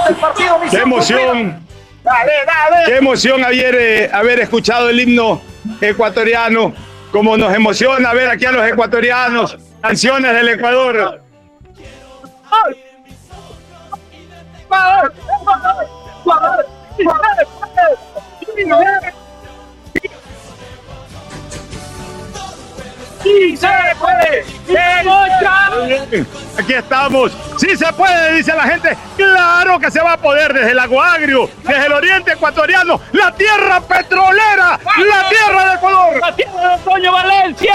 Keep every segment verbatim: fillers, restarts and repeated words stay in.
el partido. Qué emoción. Dale, dale. Qué emoción ayer eh, haber escuchado el himno ecuatoriano. Como nos emociona ver aquí a los ecuatorianos. Canciones del Ecuador. ¡Sí se puede! ¡Democha! Aquí estamos. ¡Sí se puede! Dice la gente. ¡Claro que se va a poder! Desde el Lago Agrio, desde el oriente ecuatoriano, la tierra petrolera, la tierra de Ecuador. ¡La tierra de Antonio Valencia!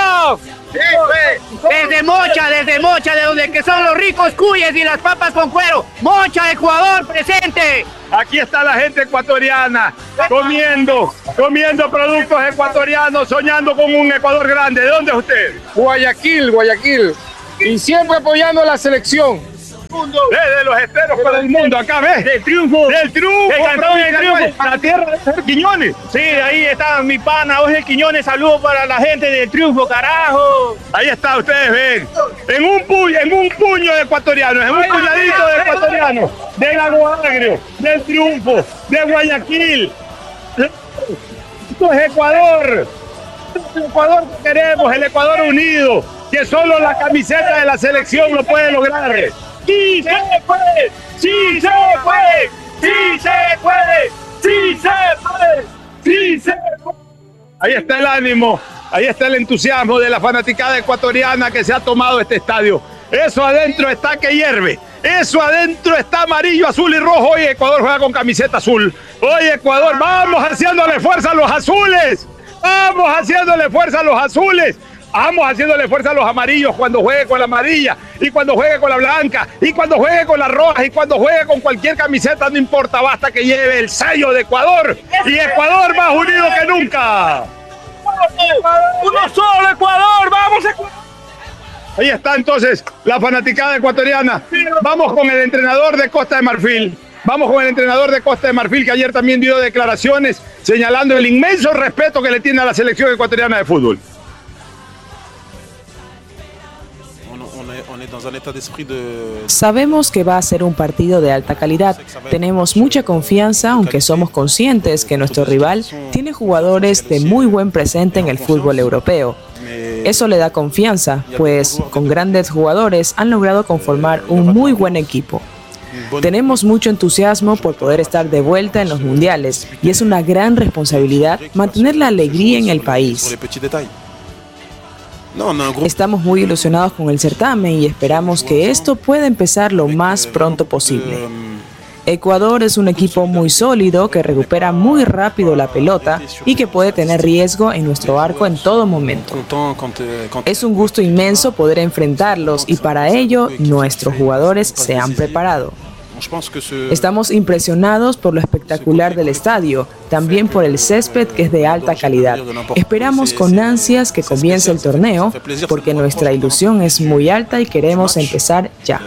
Desde Mocha, desde Mocha, de donde que son los ricos cuyes y las papas con cuero. Mocha, Ecuador, presente. Aquí está la gente ecuatoriana, comiendo, comiendo productos ecuatorianos, soñando con un Ecuador grande. ¿De dónde es usted? Guayaquil, Guayaquil. Y siempre apoyando a la selección. Desde los esteros para el mundo, acá ves. Del triunfo. Del triunfo. El campeón del triunfo. La tierra de Quiñones. Sí, ahí está mi pana, Oscar Quiñones. Saludos para la gente del triunfo, carajo. Ahí está, ustedes ven. En un puño, en un puño de ecuatorianos, en un puñadito de ecuatorianos. Del Lago Agrio, del triunfo, de Guayaquil. Esto es Ecuador. Esto es el Ecuador que queremos, el Ecuador unido. Que solo la camiseta de la selección lo puede lograr. ¡Sí se puede! ¡Sí se puede! ¡Sí se puede! ¡Sí se puede! ¡Sí se puede! Ahí está el ánimo, ahí está el entusiasmo de la fanaticada ecuatoriana que se ha tomado este estadio. Eso adentro está que hierve. Eso adentro está amarillo, azul y rojo. Hoy Ecuador juega con camiseta azul. Hoy Ecuador, vamos haciéndole fuerza a los azules. Vamos haciéndole fuerza a los azules. Vamos haciéndole fuerza a los amarillos cuando juegue con la amarilla, y cuando juegue con la blanca, y cuando juegue con la roja, y cuando juegue con cualquier camiseta, no importa, basta que lleve el sello de Ecuador, y Ecuador más unido que nunca. ¡Uno solo, Ecuador! ¡Vamos, Ecuador! Ahí está entonces la fanaticada ecuatoriana. Vamos con el entrenador de Costa de Marfil. Vamos con el entrenador de Costa de Marfil, que ayer también dio declaraciones señalando el inmenso respeto que le tiene a la selección ecuatoriana de fútbol. Sabemos que va a ser un partido de alta calidad. Tenemos mucha confianza, aunque somos conscientes que nuestro rival tiene jugadores de muy buen presente en el fútbol europeo. Eso le da confianza, pues con grandes jugadores han logrado conformar un muy buen equipo. Tenemos mucho entusiasmo por poder estar de vuelta en los mundiales y es una gran responsabilidad mantener la alegría en el país. Estamos muy ilusionados con el certamen y esperamos que esto pueda empezar lo más pronto posible. Ecuador es un equipo muy sólido que recupera muy rápido la pelota y que puede tener riesgo en nuestro arco en todo momento. Es un gusto inmenso poder enfrentarlos y para ello nuestros jugadores se han preparado. Estamos impresionados por lo espectacular del estadio, también por el césped que es de alta calidad. Esperamos con ansias que comience el torneo porque nuestra ilusión es muy alta y queremos empezar ya.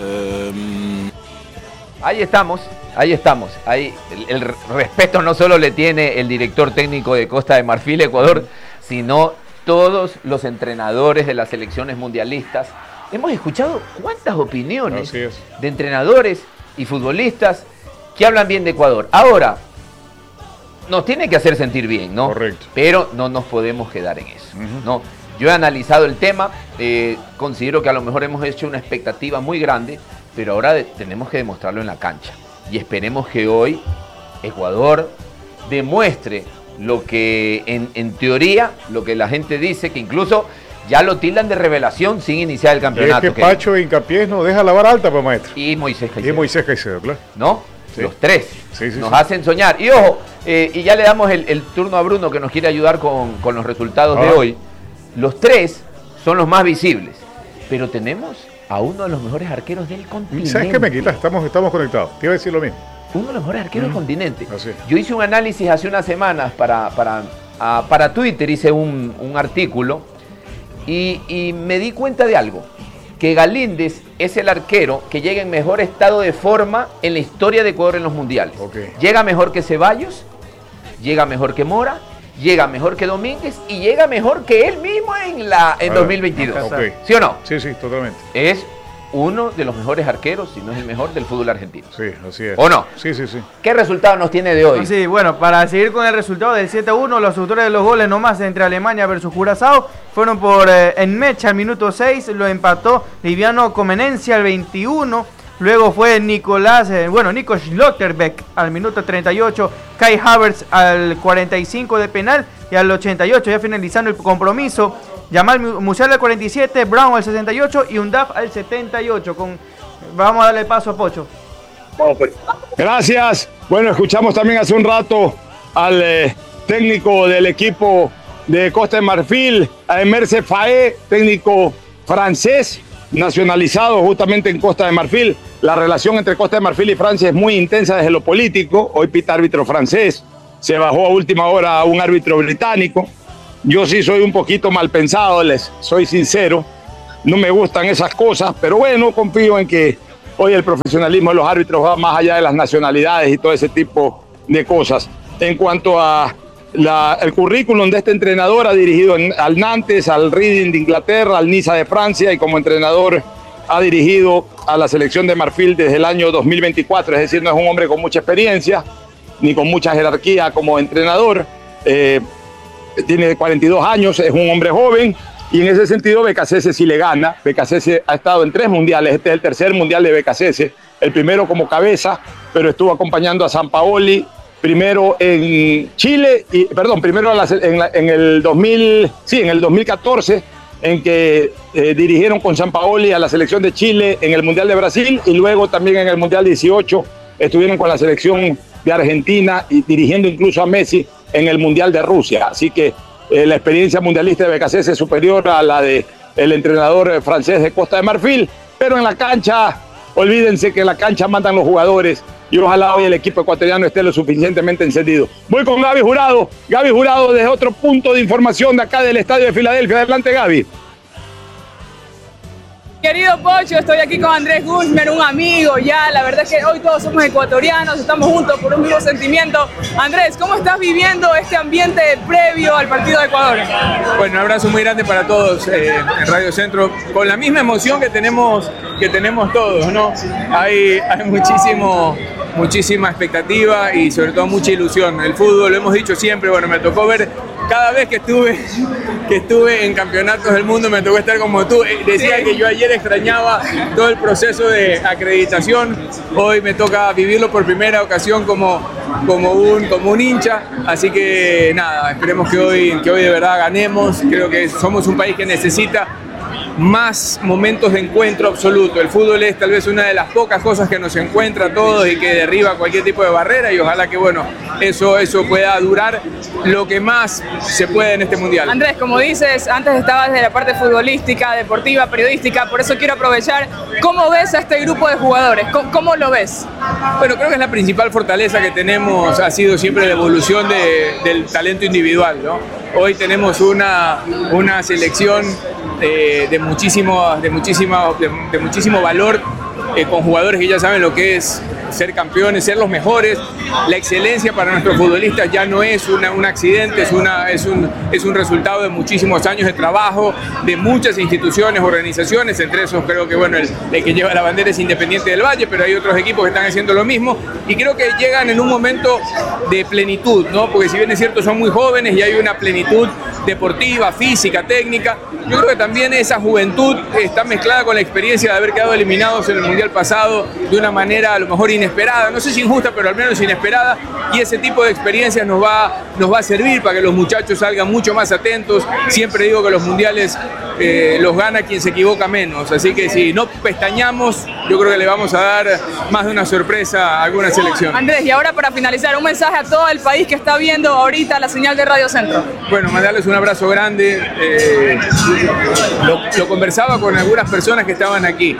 Ahí estamos, ahí estamos. Ahí el, el respeto no solo le tiene el director técnico de Costa de Marfil, Ecuador, sino todos los entrenadores de las selecciones mundialistas. Hemos escuchado cuántas opiniones de entrenadores y futbolistas que hablan bien de Ecuador. Ahora, nos tiene que hacer sentir bien, ¿no? Correcto. Pero no nos podemos quedar en eso, uh-huh. ¿no? Yo he analizado el tema, eh, considero que a lo mejor hemos hecho una expectativa muy grande, pero ahora de, tenemos que demostrarlo en la cancha. Y esperemos que hoy Ecuador demuestre lo que en, en teoría, lo que la gente dice, que incluso ya lo tildan de revelación sin iniciar el campeonato. Es que Pacho e Hincapiés nos deja la vara alta, pues, maestro. Y Moisés Caicedo. Y Moisés Caicedo, claro. ¿No? Sí. Los tres sí, sí, nos sí. hacen soñar. Y ojo, eh, y ya le damos el, el turno a Bruno, que nos quiere ayudar con, con los resultados ah. de hoy. Los tres son los más visibles, pero tenemos a uno de los mejores arqueros del continente. ¿Sabes qué me quitas? Estamos, estamos conectados. Te iba a decir lo mismo. Uno de los mejores arqueros mm. del continente. Así. Yo hice un análisis hace unas semanas para, para, a, para Twitter, hice un, un artículo. Y, y me di cuenta de algo, que Galíndez es el arquero que llega en mejor estado de forma en la historia de Ecuador en los mundiales. Okay. Llega mejor que Ceballos, llega mejor que Mora, llega mejor que Domínguez y llega mejor que él mismo en la en ah, dos mil veintidós. Okay. ¿Sí o no? Sí, sí, totalmente. Es uno de los mejores arqueros, si no es el mejor, del fútbol argentino. Sí, así es. ¿O no? Sí, sí, sí. ¿Qué resultado nos tiene de hoy? Sí, bueno, para seguir con el resultado del siete a uno, los autores de los goles nomás entre Alemania versus Curazao fueron por eh, Enmecha al minuto seis, lo empató Liviano Comenencia al veintiuno. Luego fue Nicolás, eh, bueno, Nico Schlotterbeck al minuto treinta y ocho, Kai Havertz al cuarenta y cinco de penal y al ochenta y ocho, ya finalizando el compromiso, Jamal Musiala al cuarenta y siete, Brown al sesenta y ocho y Undaf al setenta y ocho. Con, vamos a darle paso a Pocho. Gracias. Bueno, escuchamos también hace un rato al eh, técnico del equipo de Costa de Marfil, a Emerse Faé, técnico francés, nacionalizado justamente en Costa de Marfil. La relación entre Costa de Marfil y Francia es muy intensa desde lo político. Hoy pita árbitro francés, se bajó a última hora a un árbitro británico. Yo sí soy un poquito mal pensado, les soy sincero. No me gustan esas cosas, pero bueno, confío en que hoy el profesionalismo de los árbitros va más allá de las nacionalidades y todo ese tipo de cosas. En cuanto a la, el currículum de este entrenador, ha dirigido en, al Nantes, al Reading de Inglaterra, al Niza de Francia, y como entrenador ha dirigido a la selección de Marfil desde el año dos mil veinticuatro, es decir, no es un hombre con mucha experiencia ni con mucha jerarquía como entrenador. Eh, tiene cuarenta y dos años, es un hombre joven, y en ese sentido B K C S sí le gana. B K C S ha estado en tres mundiales, este es el tercer mundial de B K C S, el primero como cabeza, pero estuvo acompañando a Sampaoli, primero en Chile, y, perdón, primero en, la, en, la, en el dos mil, sí, en el dos mil catorce, en que eh, dirigieron con Sampaoli a la selección de Chile en el Mundial de Brasil, y luego también en el Mundial dieciocho estuvieron con la selección de Argentina y dirigiendo incluso a Messi en el Mundial de Rusia. Así que eh, la experiencia mundialista de B K C S es superior a la del entrenador francés de Costa de Marfil, pero en la cancha, olvídense que en la cancha mandan los jugadores, y ojalá hoy el equipo ecuatoriano esté lo suficientemente encendido. Voy con Gaby Jurado. Gaby Jurado desde otro punto de información de acá del Estadio de Filadelfia. Adelante, Gaby. Querido Pocho, estoy aquí con Andrés Guzmán, un amigo ya. La verdad es que hoy todos somos ecuatorianos, estamos juntos por un mismo sentimiento. Andrés, ¿cómo estás viviendo este ambiente previo al partido de Ecuador? Bueno, un abrazo muy grande para todos eh, en Radio Centro, con la misma emoción que tenemos, que tenemos todos, ¿no? Hay, hay muchísimo, muchísima expectativa y sobre todo mucha ilusión. El fútbol, lo hemos dicho siempre, bueno, me tocó ver cada vez que estuve, que estuve en campeonatos del mundo, me tocó estar como tú. Decía que yo ayer extrañaba todo el proceso de acreditación, hoy me toca vivirlo por primera ocasión como, como, un, como un hincha, así que nada, esperemos que hoy, que hoy de verdad ganemos. Creo que somos un país que necesita más momentos de encuentro absoluto. El fútbol es tal vez una de las pocas cosas que nos encuentra a todos y que derriba cualquier tipo de barrera, y ojalá que bueno, eso, eso pueda durar lo que más se puede en este mundial. Andrés, como dices, antes estabas de la parte futbolística, deportiva, periodística, por eso quiero aprovechar. ¿Cómo ves a este grupo de jugadores? ¿Cómo, cómo lo ves? Bueno, creo que es la principal fortaleza que tenemos, ha sido siempre la evolución de, del talento individual, ¿no? Hoy tenemos una, una selección de, de, muchísimo, de, muchísimo, de, de muchísimo valor, eh, con jugadores que ya saben lo que es ser campeones, ser los mejores. La excelencia para nuestros futbolistas ya no es una, un accidente, es, una, es, un, es un resultado de muchísimos años de trabajo, de muchas instituciones, organizaciones. Entre esos creo que bueno, el, el que lleva la bandera es Independiente del Valle, pero hay otros equipos que están haciendo lo mismo, y creo que llegan en un momento de plenitud, ¿no? Porque si bien es cierto son muy jóvenes y hay una plenitud deportiva, física, técnica, yo creo que también esa juventud está mezclada con la experiencia de haber quedado eliminados en el Mundial pasado de una manera a lo mejor inesperada, no sé si injusta, pero al menos inesperada, y ese tipo de experiencias nos va, nos va a servir para que los muchachos salgan mucho más atentos. Siempre digo que los mundiales eh, los gana quien se equivoca menos, así que si no pestañamos, yo creo que le vamos a dar más de una sorpresa a alguna selección. Andrés, y ahora para finalizar, un mensaje a todo el país que está viendo ahorita la señal de Radio Centro. Bueno, mandarles un abrazo grande. Eh, lo, lo conversaba con algunas personas que estaban aquí.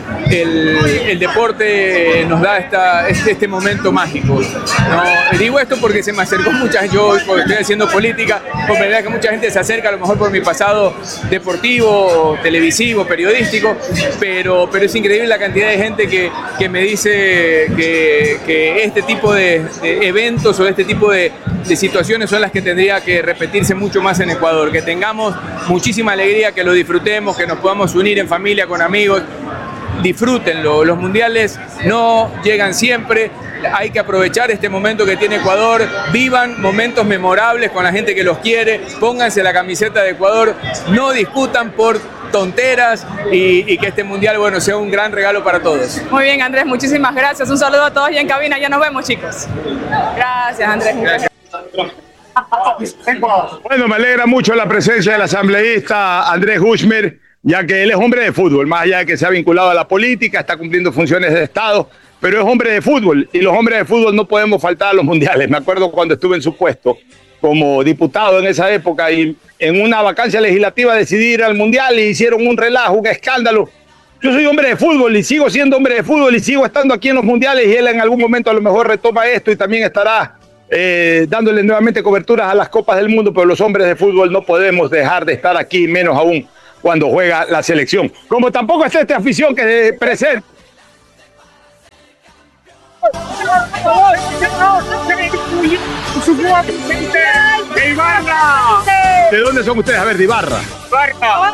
El, el deporte nos da esta, este, este momento mágico, ¿no? Digo esto porque se me acercó mucha gente, yo estoy haciendo política, por verdad que mucha gente se acerca a lo mejor por mi pasado deportivo, televisivo, periodístico, pero, pero es increíble la cantidad de gente que, que me dice que, que este tipo de, de eventos o este tipo de, de situaciones son las que tendría que repetirse mucho más en Ecuador, que tengamos muchísima alegría, que lo disfrutemos, que nos podamos unir en familia, con amigos. disfrútenlo. Los mundiales no llegan siempre. Hay que aprovechar este momento que tiene Ecuador, vivan momentos memorables con la gente que los quiere, pónganse la camiseta de Ecuador, no discutan por tonteras y, y que este mundial, bueno, sea un gran regalo para todos. Muy bien, Andrés, muchísimas gracias. Un saludo a todos y en cabina, ya nos vemos, chicos. Gracias, Andrés. Muchas gracias. Bueno, me alegra mucho la presencia del asambleísta Andrés Guzmán, ya que él es hombre de fútbol, más allá de que se ha vinculado a la política, está cumpliendo funciones de Estado, pero es hombre de fútbol y los hombres de fútbol no podemos faltar a los mundiales. Me acuerdo cuando estuve en su puesto como diputado en esa época y en una vacancia legislativa decidí ir al mundial y hicieron un relajo, un escándalo. Yo soy hombre de fútbol y sigo siendo hombre de fútbol y sigo estando aquí en los mundiales y él en algún momento a lo mejor retoma esto y también estará eh, dándole nuevamente coberturas a las Copas del Mundo, pero los hombres de fútbol no podemos dejar de estar aquí, menos aún cuando juega la selección. Como tampoco está esta afición que presenta. ¡De Ibarra! ¿De dónde son ustedes? A ver, de Ibarra. ¡Ibarra!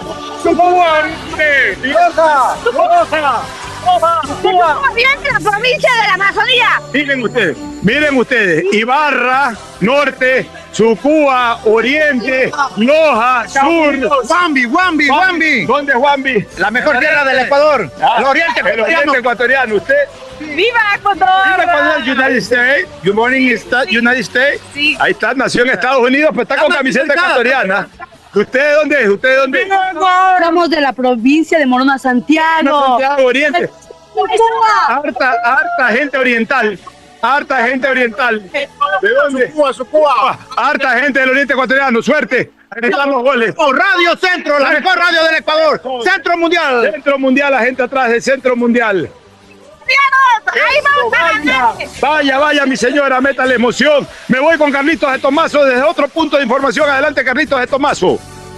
¡Rioja! ¡Rioja! Somos bien de la provincia de la Amazonía. Miren ustedes, miren ustedes, Ibarra, norte, Sucúa, oriente, Loja, sur. Wambi, Wambi, Wambi. ¿Dónde es Wambi? La mejor tierra del Ecuador. Ah, el oriente el oriente ecuatoriano. ¿Usted? ¡Viva Ecuador! ¡Viva Ecuador, United States! Good morning, United States. Sí. Ahí está, nació en Estados Unidos, pero está con camiseta ecuatoriana. ¿Usted de dónde es? ¿Usted de dónde es? Somos de la provincia de Morona, Santiago. Santiago, oriente. Harta, harta gente oriental. Harta gente oriental. ¿De dónde? Sucúa, Sucúa. Harta gente del oriente ecuatoriano. Suerte. Ahí están los goles. Oh, Radio Centro, la mejor radio del Ecuador. Centro Mundial. Centro Mundial, la gente atrás del Centro Mundial. Ahí vamos a ganar. Vaya, vaya, mi señora, métale emoción. Me voy con Carlitos de Tomaso desde otro punto de información. Adelante, Carlitos de Tomaso.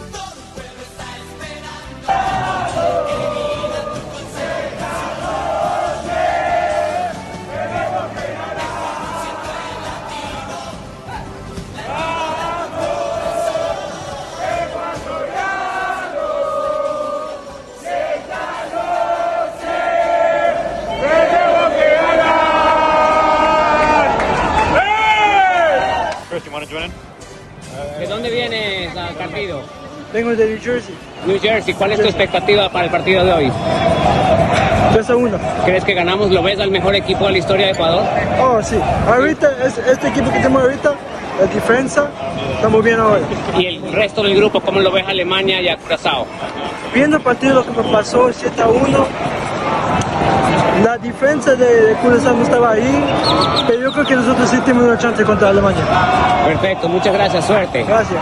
¿De dónde vienes al partido? Vengo de New Jersey. New Jersey, ¿cuál es tu expectativa para el partido de hoy? tres a uno. ¿Crees que ganamos? ¿Lo ves al mejor equipo de la historia de Ecuador? Oh, sí. Ahorita, es, este equipo que tenemos ahorita, la defensa, estamos bien ahora. ¿Y el resto del grupo, cómo lo ves a Alemania y a Curazao? Viendo el partido, lo que me pasó, siete a uno, la defensa de, de Curazao no estaba ahí, pero yo creo que nosotros sí tenemos una chance contra Alemania. Perfecto, muchas gracias, suerte. Gracias.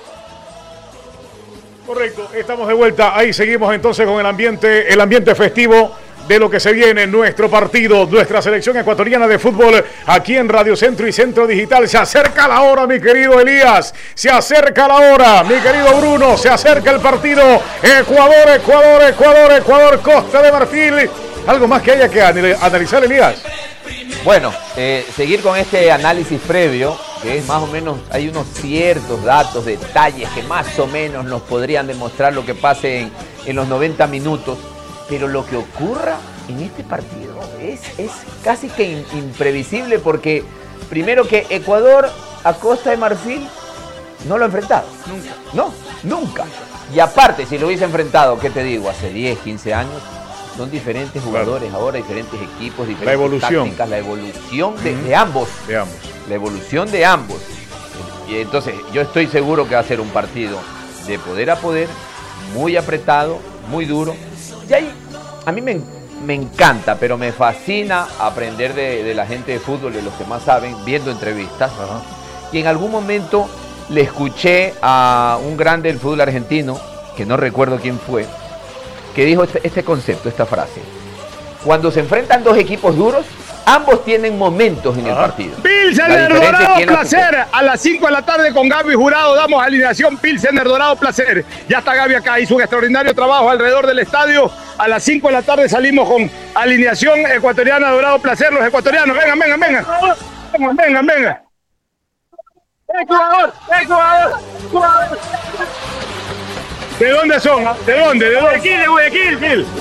Correcto, estamos de vuelta. Ahí seguimos entonces con el ambiente, el ambiente festivo de lo que se viene en nuestro partido, nuestra selección ecuatoriana de fútbol aquí en Radio Centro y Centro Digital. Se acerca la hora, mi querido Elías, se acerca la hora, mi querido Bruno, se acerca el partido. Ecuador, Ecuador, Ecuador, Ecuador, Costa de Marfil. ¿Algo más que haya que analizar, Elías? Bueno, eh, seguir con este análisis previo, que es más o menos, hay unos ciertos datos, detalles que más o menos nos podrían demostrar lo que pase en, en los noventa minutos, pero lo que ocurra en este partido es, es casi que in, imprevisible, porque primero que Ecuador a Costa de Marfil no lo ha enfrentado. Nunca. No, nunca. Y aparte, si lo hubiese enfrentado, ¿qué te digo? Hace diez, quince años. Son diferentes jugadores, claro. Ahora diferentes equipos, diferentes la evolución. tácticas, la evolución de, de ambos. De ambos. La evolución de ambos. Y entonces yo estoy seguro que va a ser un partido de poder a poder, muy apretado, muy duro. Y ahí a mí me, me encanta, pero me fascina aprender de, de la gente de fútbol, de los que más saben, viendo entrevistas. Ajá. Y en algún momento le escuché a un grande del fútbol argentino, que no recuerdo quién fue, que dijo este, este concepto, esta frase. Cuando se enfrentan dos equipos duros, ambos tienen momentos en el Ajá. partido. Pilsener Dorado Placer, a las cinco de la tarde con Gaby Jurado damos alineación Pilsener Dorado Placer. Ya está Gaby acá, hizo un extraordinario trabajo alrededor del estadio. A las cinco de la tarde salimos con alineación ecuatoriana Dorado Placer. Los ecuatorianos, vengan, vengan, vengan. Vengan, vengan, vengan. Ecuador, Ecuador, Ecuador. ¿De dónde son? ¿De dónde? ¿De dónde? Guayaquil, de Guayaquil, Gil.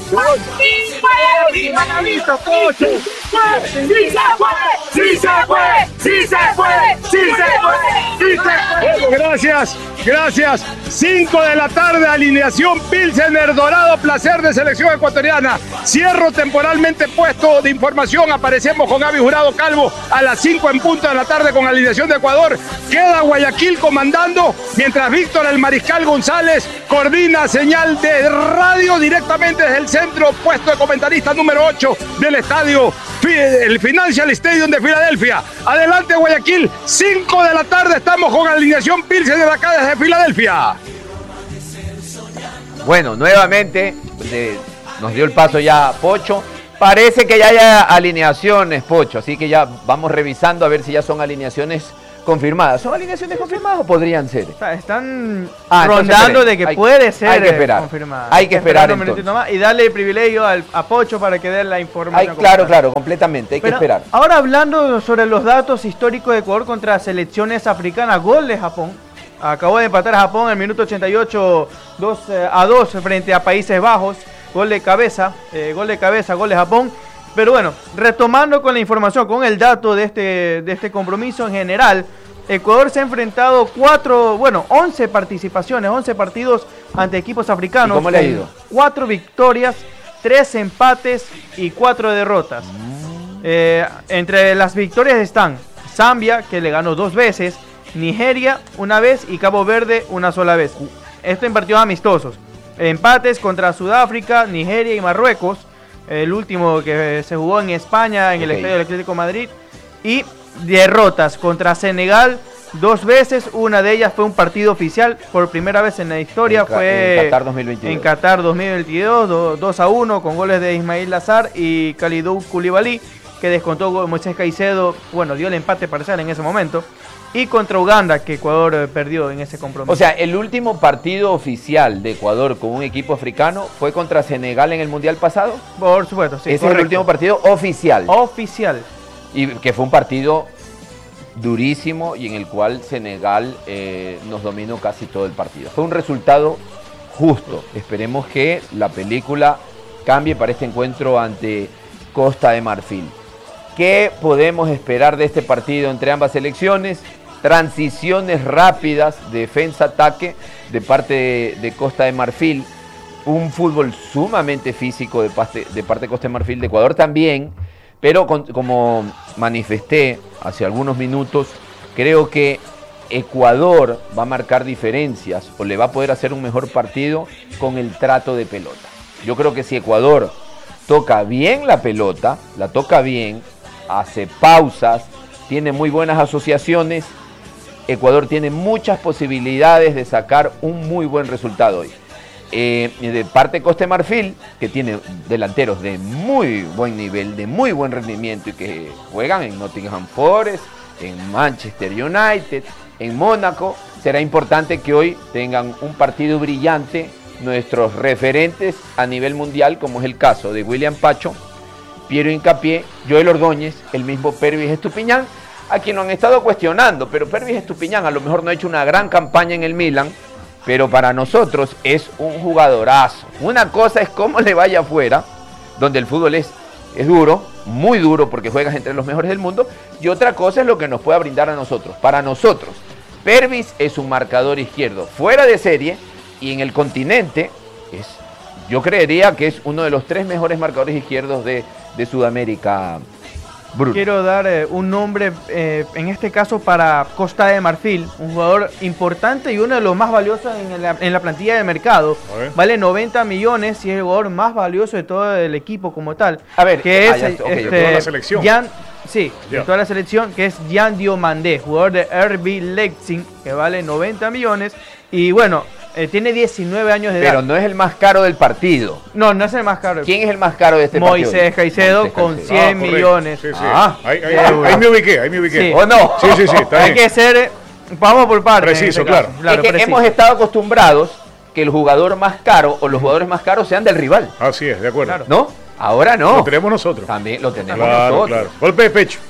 ¡Sí se puede! ¡Sí se puede! ¡Sí se puede! ¡Sí se puede! Bueno, gracias, gracias. cinco de la tarde, alineación Pilsener Dorado, placer de selección ecuatoriana. Cierro temporalmente puesto de información. Aparecemos con Gaby Jurado Calvo a las cinco en punto de la tarde con alineación de Ecuador. Queda Guayaquil comandando, mientras Víctor el Mariscal González coordina señal de radio directamente desde el centro, puesto de comentarista número ocho del estadio, el Financial Stadium de Filadelfia. Adelante Guayaquil, cinco de la tarde, estamos con alineación Pilsener de acá desde Filadelfia. Bueno, nuevamente de, nos dio el paso ya Pocho. Parece que ya hay alineaciones, Pocho, así que ya vamos revisando a ver si ya son alineaciones confirmadas. ¿Son alineaciones confirmadas o podrían ser? O sea, están ah, rondando de que hay, puede ser hay que esperar, confirmada. Hay que esperar, esperar un más y darle el privilegio al, a Pocho para que dé la información. Hay, claro, claro, completamente, hay Pero que esperar. Ahora hablando sobre los datos históricos de Ecuador contra selecciones africanas, gol de Japón. Acabó de empatar a Japón en el minuto ochenta y ocho, dos a dos frente a Países Bajos. Gol de cabeza, eh, gol de cabeza, gol de Japón. Pero bueno, retomando con la información, con el dato de este, de este compromiso en general, Ecuador se ha enfrentado cuatro, bueno, once participaciones, once partidos ante equipos africanos. ¿Y cómo le ha ido? Cuatro victorias, tres empates y cuatro derrotas. Mm. Eh, entre las victorias están Zambia, que le ganó dos veces, Nigeria una vez y Cabo Verde una sola vez. Esto en partidos amistosos. Empates contra Sudáfrica, Nigeria y Marruecos. El último que se jugó en España, en okay. el Estadio del Atlético de Madrid. Y derrotas contra Senegal dos veces. Una de ellas fue un partido oficial por primera vez en la historia. En, fue en Qatar dos mil veintidós. En Qatar dos mil veintidós, dos a uno con goles de Ismail Lazar y Kalidou Koulibaly, que descontó Moisés Caicedo. Bueno, dio el empate parcial en ese momento. Y contra Uganda, que Ecuador eh, perdió en ese compromiso. O sea, el último partido oficial de Ecuador con un equipo africano fue contra Senegal en el Mundial pasado. Por supuesto, sí. Ese correcto. es el último partido oficial. Oficial. Y que fue un partido durísimo y en el cual Senegal eh, nos dominó casi todo el partido. Fue un resultado justo. Esperemos que la película cambie para este encuentro ante Costa de Marfil. ¿Qué podemos esperar de este partido entre ambas selecciones? Transiciones rápidas, defensa-ataque de parte de, de Costa de Marfil. Un fútbol sumamente físico de parte de, parte de Costa de Marfil, de Ecuador también. Pero con, como manifesté hace algunos minutos, creo que Ecuador va a marcar diferencias o le va a poder hacer un mejor partido con el trato de pelota. Yo creo que si Ecuador toca bien la pelota, la toca bien, hace pausas, tiene muy buenas asociaciones, Ecuador tiene muchas posibilidades de sacar un muy buen resultado hoy. Eh, de parte de Costa de Marfil, que tiene delanteros de muy buen nivel, de muy buen rendimiento y que juegan en Nottingham Forest, en Manchester United, en Mónaco, será importante que hoy tengan un partido brillante nuestros referentes a nivel mundial, como es el caso de William Pacho, Piero Hincapié, Joel Ordóñez, el mismo Pervis Estupiñán, a quien lo han estado cuestionando, pero Pervis Estupiñán a lo mejor no ha hecho una gran campaña en el Milan, pero para nosotros es un jugadorazo. Una cosa es cómo le vaya afuera, donde el fútbol es, es duro, muy duro, porque juegas entre los mejores del mundo, y otra cosa es lo que nos pueda brindar a nosotros. Para nosotros, Pervis es un marcador izquierdo fuera de serie, y en el continente es, yo creería que es uno de los tres mejores marcadores izquierdos de, de Sudamérica. Bruno. Quiero dar eh, un nombre, eh, en este caso para Costa de Marfil, un jugador importante y uno de los más valiosos en la, en la plantilla de mercado. Vale noventa millones y es el jugador más valioso de todo el equipo como tal. A ver, que ah, es ya, okay, este, de toda la selección. Jan, sí, yeah. de toda la selección, que es Jan Diomandé, jugador de R B Leipzig, que vale noventa millones. Y bueno, eh, tiene diecinueve años de edad. Pero no es el más caro del partido. No, no es el más caro. ¿Quién es el más caro de este Moisés partido? Caicedo Moisés con Caicedo. cien Ah, millones. Sí, sí. Ah, ahí, ahí, ahí, ahí me ubiqué, ahí me ubiqué. Sí. ¿O no? Sí, sí, sí, está Hay bien. que ser, vamos por partes. Preciso, este claro. claro es que preciso. hemos estado acostumbrados que el jugador más caro o los jugadores más caros sean del rival. Así es, de acuerdo. Claro. ¿No? Ahora no. Lo tenemos nosotros. También lo tenemos Claro, nosotros. claro. Golpe de pecho.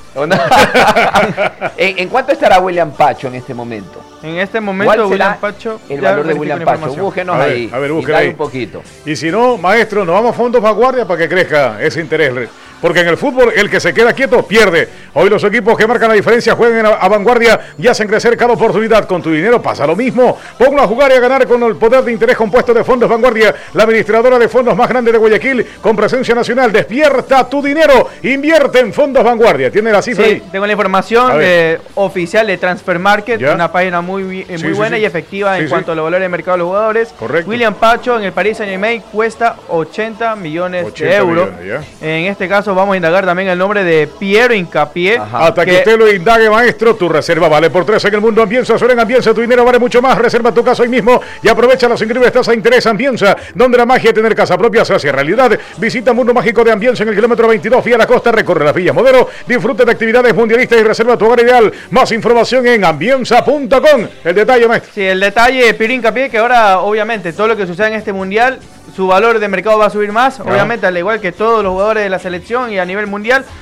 ¿En, ¿En cuánto estará William Pacho en este momento? En este momento, William Pacho. El valor de William Pacho. Búsquenos a ver, ahí. A ver, y búsquenos dale ahí. un poquito. Y si no, maestro, nos vamos a fondos vanguardia para que crezca ese interés. Porque en el fútbol, el que se queda quieto pierde. Hoy los equipos que marcan la diferencia juegan a, a vanguardia y hacen crecer cada oportunidad. Con tu dinero pasa lo mismo. Ponlo a jugar y a ganar con el poder de interés compuesto de Fondos Vanguardia, la administradora de fondos más grande de Guayaquil, con presencia nacional. Despierta tu dinero. Invierte en Fondos Vanguardia. ¿Tiene la cifra sí, ahí? Tengo la información eh, oficial de Transfer Market, ¿Ya? Una página muy, eh, Sí, muy sí, buena sí. y efectiva Sí, en sí. cuanto a los valores de mercado de los jugadores. Correcto. William Pacho en el Paris Saint-Germain cuesta ochenta millones de ochenta euros. millones, En este caso vamos a indagar también el nombre de Piero Hincapié. Hasta que, usted lo indague, maestro, tu reserva vale por tres en el mundo. Ambienza, solo en Ambienza tu dinero vale mucho más. Reserva tu casa hoy mismo y aprovecha las increíbles tasas de interés. Ambienza, donde la magia de tener casa propia se hace realidad. Visita Mundo Mágico de Ambienza en el kilómetro veintidós, vía la costa, recorre las villas Modelo, disfruta de actividades mundialistas y reserva tu hogar ideal. Más información en ambienza punto com. El detalle, maestro. Sí, el detalle, Piero Hincapié, que ahora obviamente todo lo que suceda en este mundial, su valor de mercado va a subir más, Ajá. obviamente al igual que todos los jugadores de la selección y a nivel mundial.